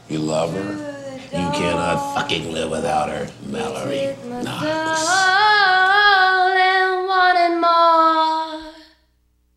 You love her? You cannot fucking live without her, Mallory Knox.